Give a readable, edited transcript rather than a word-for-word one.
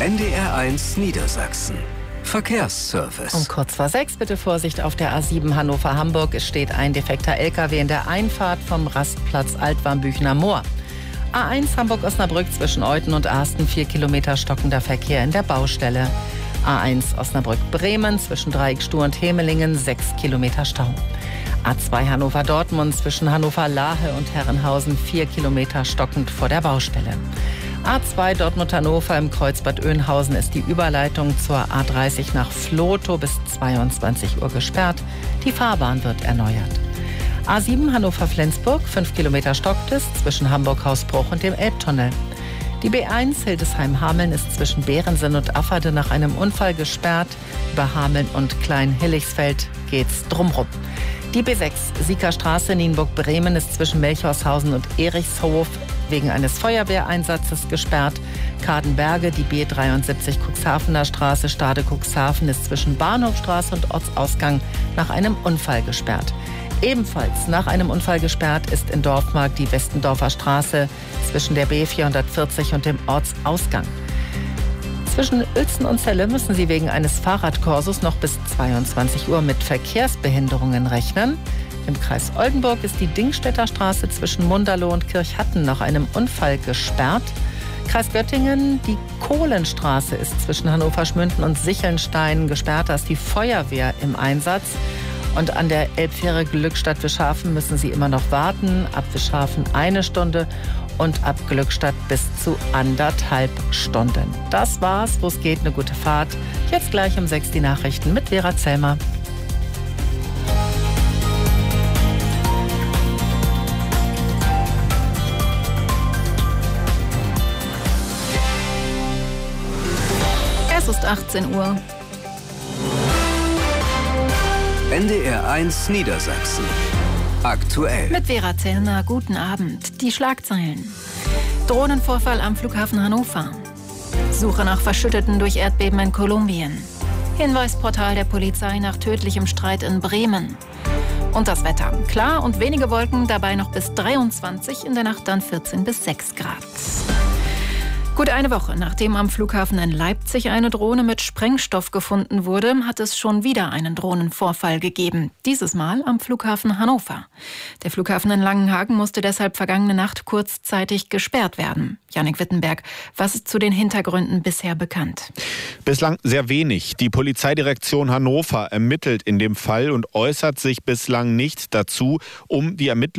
NDR1 Niedersachsen. Verkehrsservice. Um kurz vor 6 bitte Vorsicht auf der A7 Hannover-Hamburg. Es steht ein defekter LKW in der Einfahrt vom Rastplatz Altwarmbüchener Moor. A1 Hamburg-Osnabrück zwischen Euthen und Asten 4 Kilometer stockender Verkehr in der Baustelle. A1 Osnabrück-Bremen zwischen Dreieckstuhl und Hemelingen 6 Kilometer Stau. A2 Hannover-Dortmund zwischen Hannover-Lahe und Herrenhausen 4 Kilometer stockend vor der Baustelle. A2 Dortmund-Hannover im Kreuzbad Oeynhausen ist die Überleitung zur A30 nach Vlotho bis 22 Uhr gesperrt. Die Fahrbahn wird erneuert. A7 Hannover-Flensburg 5 Kilometer stockt es zwischen Hamburg-Hausbruch und dem Elbtunnel. Die B1 Hildesheim-Hameln ist zwischen Berensen und Afferde nach einem Unfall gesperrt. Über Hameln und Klein-Hillichsfeld geht's drumrum. Die B6 Siegerstraße Nienburg-Bremen ist zwischen Melchorshausen und Erichshof wegen eines Feuerwehreinsatzes gesperrt. Kadenberge, die B73 Cuxhavener Straße Stade-Cuxhaven ist zwischen Bahnhofstraße und Ortsausgang nach einem Unfall gesperrt. Ebenfalls nach einem Unfall gesperrt ist in Dorfmark die Westendorfer Straße zwischen der B440 und dem Ortsausgang. Zwischen Uelzen und Celle müssen Sie wegen eines Fahrradkorsos noch bis 22 Uhr mit Verkehrsbehinderungen rechnen. Im Kreis Oldenburg ist die Dingstädter Straße zwischen Munderloh und Kirchhatten nach einem Unfall gesperrt. Kreis Göttingen, die Kohlenstraße ist zwischen Hannover-Schmünden und Sichelnstein gesperrt. Da ist die Feuerwehr im Einsatz. Und an der Elbfähre Glückstadt-Wischhafen müssen Sie immer noch warten. Ab Wischhafen 1 Stunde und ab Glückstadt bis zu 1,5 Stunden. Das war's, wo es geht, eine gute Fahrt. Jetzt gleich um 6 die Nachrichten mit Vera Zellmer. Es ist 18 Uhr. NDR1 Niedersachsen. Aktuell. Mit Vera Zellner, guten Abend. Die Schlagzeilen. Drohnenvorfall am Flughafen Hannover. Suche nach Verschütteten durch Erdbeben in Kolumbien. Hinweisportal der Polizei nach tödlichem Streit in Bremen. Und das Wetter. Klar und wenige Wolken, dabei noch bis 23, in der Nacht dann 14 bis 6 Grad. Gut eine Woche nachdem am Flughafen in Leipzig eine Drohne mit Sprengstoff gefunden wurde, hat es schon wieder einen Drohnenvorfall gegeben. Dieses Mal am Flughafen Hannover. Der Flughafen in Langenhagen musste deshalb vergangene Nacht kurzzeitig gesperrt werden. Jannik Wittenberg, was ist zu den Hintergründen bisher bekannt? Bislang sehr wenig. Die Polizeidirektion Hannover ermittelt in dem Fall und äußert sich bislang nicht dazu, um die Ermittlungen